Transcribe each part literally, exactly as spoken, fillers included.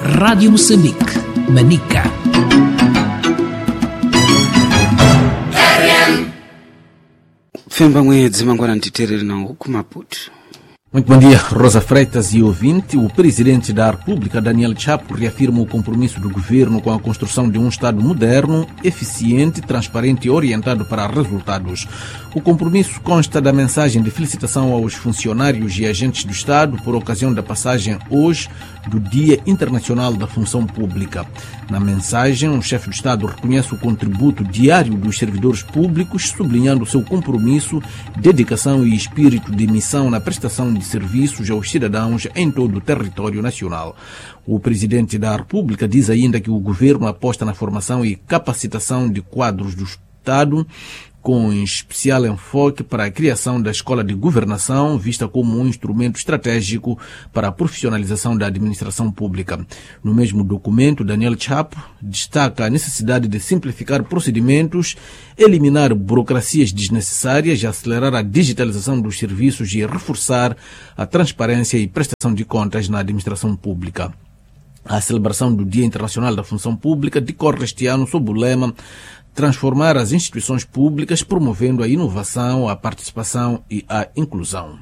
Rádio Moçambique, Manica. Femba mwezi mangwana ntiterere na huku Maputo. Muito bom dia, Rosa Freitas e ouvinte. O presidente da República, Daniel Chapo, reafirma o compromisso do governo com a construção de um Estado moderno, eficiente, transparente e orientado para resultados. O compromisso consta da mensagem de felicitação aos funcionários e agentes do Estado por ocasião da passagem hoje do Dia Internacional da Função Pública. Na mensagem, o chefe do Estado reconhece o contributo diário dos servidores públicos, sublinhando o seu compromisso, dedicação e espírito de missão na prestação de serviços aos cidadãos em todo o território nacional. O presidente da República diz ainda que o governo aposta na formação e capacitação de quadros do Estado, com especial enfoque para a criação da Escola de Governação, vista como um instrumento estratégico para a profissionalização da administração pública. No mesmo documento, Daniel Chapo destaca a necessidade de simplificar procedimentos, eliminar burocracias desnecessárias, acelerar a digitalização dos serviços e reforçar a transparência e prestação de contas na administração pública. A celebração do Dia Internacional da Função Pública decorre este ano sob o lema transformar as instituições públicas, promovendo a inovação, a participação e a inclusão.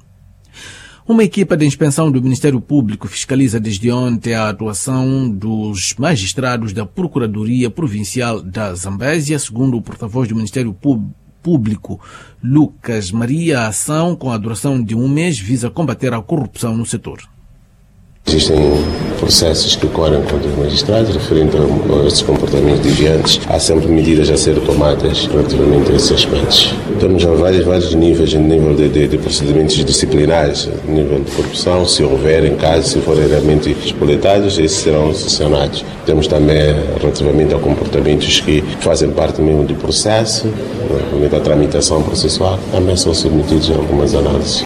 Uma equipa de inspeção do Ministério Público fiscaliza desde ontem a atuação dos magistrados da Procuradoria Provincial da Zambésia. Segundo o porta-voz do Ministério Público, Lucas Maria, a ação, com a duração de um mês, visa combater a corrupção no setor. Existem processos que correm contra os magistrados, referente a esses comportamentos desviantes. Há sempre medidas a ser tomadas relativamente a esses aspectos. Temos vários, vários níveis, nível de, de, de procedimentos disciplinares, nível de corrupção, se houverem casos, se forem realmente espoletados, esses serão sancionados. Temos também, relativamente a comportamentos que fazem parte mesmo do processo, relativamente à tramitação processual, também são submetidos a algumas análises.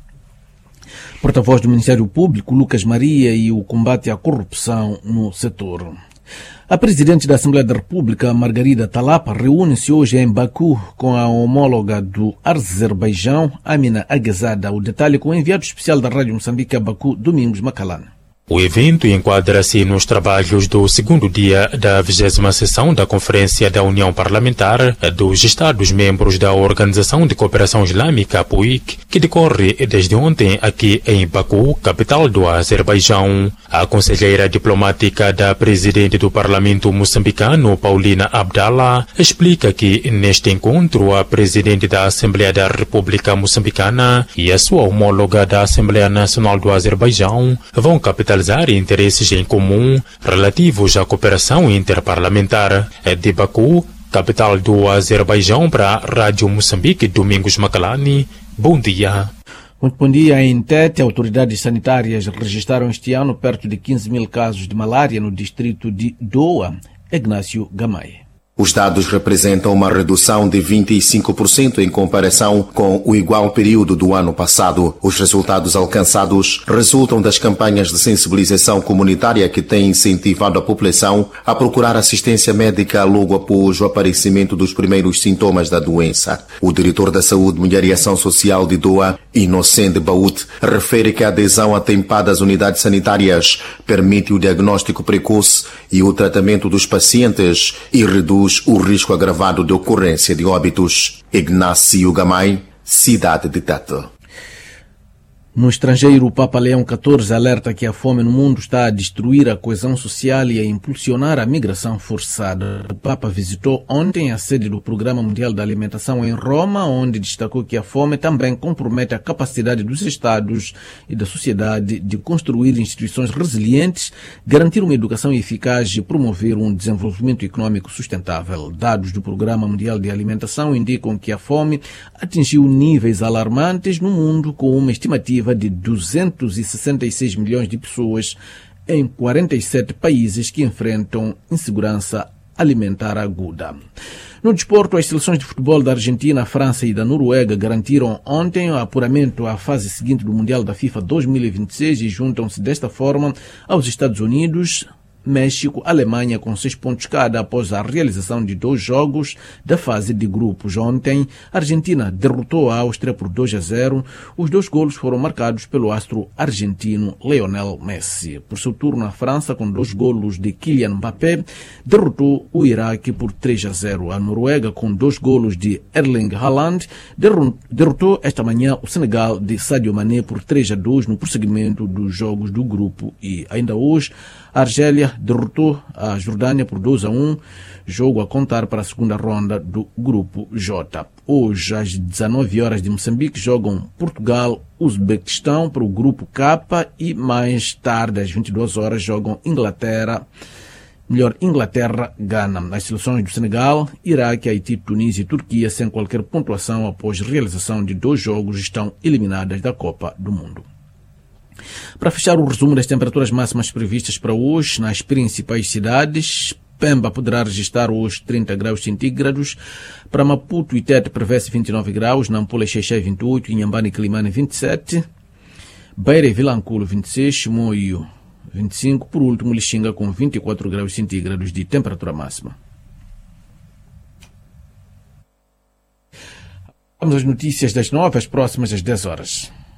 Porta-voz do Ministério Público, Lucas Maria, e o combate à corrupção no setor. A presidente da Assembleia da República, Margarida Talapa, reúne-se hoje em Baku com a homóloga do Azerbaijão, Amina Aghazada. O detalhe com o enviado especial da Rádio Moçambique a Baku, Domingos Macalana. O evento enquadra-se nos trabalhos do segundo dia da vigésima sessão da Conferência da União Parlamentar dos Estados-membros da Organização de Cooperação Islâmica, P U I C, que decorre desde ontem aqui em Baku, capital do Azerbaijão. A conselheira diplomática da presidente do Parlamento moçambicano, Paulina Abdallah, explica que neste encontro a presidente da Assembleia da República Moçambicana e a sua homóloga da Assembleia Nacional do Azerbaijão vão capitalizar interesses em comum relativos à cooperação interparlamentar. De Baku, capital do Azerbaijão, para a Rádio Moçambique, Domingos Macalani. Bom dia. Muito bom dia. Em Tete, autoridades sanitárias registraram este ano perto de quinze mil casos de malária no distrito de Doa. Ignácio Gamay. Os dados representam uma redução de vinte e cinco por cento em comparação com o igual período do ano passado. Os resultados alcançados resultam das campanhas de sensibilização comunitária que têm incentivado a população a procurar assistência médica logo após o aparecimento dos primeiros sintomas da doença. O diretor da Saúde, Mulher e Ação Social de Doa, Inocente Baúd, refere que a adesão atempada às unidades sanitárias permite o diagnóstico precoce e o tratamento dos pacientes e reduz o risco agravado de ocorrência de óbitos. Ignácio Gamay, cidade de Tete. No estrangeiro, o Papa Leão catorze alerta que a fome no mundo está a destruir a coesão social e a impulsionar a migração forçada. O Papa visitou ontem a sede do Programa Mundial da Alimentação em Roma, onde destacou que a fome também compromete a capacidade dos Estados e da sociedade de construir instituições resilientes, garantir uma educação eficaz e promover um desenvolvimento econômico sustentável. Dados do Programa Mundial de Alimentação indicam que a fome atingiu níveis alarmantes no mundo, com uma estimativa de duzentos e sessenta e seis milhões de pessoas em quarenta e sete países que enfrentam insegurança alimentar aguda. No desporto, as seleções de futebol da Argentina, França e da Noruega garantiram ontem o apuramento à fase seguinte do Mundial da FIFA dois mil e vinte e seis e juntam-se desta forma aos Estados Unidos, México, Alemanha com seis pontos cada após a realização de dois jogos da fase de grupos. Ontem, a Argentina derrotou a Áustria por dois a zero. Os dois golos foram marcados pelo astro argentino Lionel Messi. Por seu turno, a França, com dois golos de Kylian Mbappé, derrotou o Iraque por três a zero. A Noruega, com dois golos de Erling Haaland, derrotou esta manhã o Senegal de Sadio Mané por três a dois no prosseguimento dos jogos do grupo. E ainda hoje, a Argélia derrotou a Jordânia por dois a um, jogo a contar para a segunda ronda do Grupo J. Hoje, às dezenove horas de Moçambique, jogam Portugal, Uzbequistão para o Grupo K e mais tarde, às vinte e duas horas, jogam Inglaterra, melhor Inglaterra, Gana. As seleções do Senegal, Iraque, Haiti, Tunísia e Turquia, sem qualquer pontuação após realização de dois jogos, estão eliminadas da Copa do Mundo. Para fechar o resumo das temperaturas máximas previstas para hoje nas principais cidades, Pemba poderá registrar hoje trinta graus centígrados, para Maputo e Tete prevê-se vinte e nove graus, Nampula e Xexé vinte e oito, Inhambane e Quilimane vinte e sete, Beira e Vilanculo vinte e seis, Chimoio vinte e cinco, por último Lixinga com vinte e quatro graus centígrados de temperatura máxima. Vamos às notícias das nove, as próximas às dez horas.